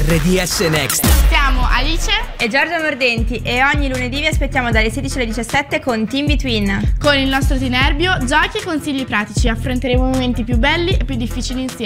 RDS Next. Siamo Alice e Giorgia Mordenti e ogni lunedì vi aspettiamo dalle 16 alle 17 con Team Between. Con il nostro Tinerbio, giochi e consigli pratici. Affronteremo i momenti più belli e più difficili insieme.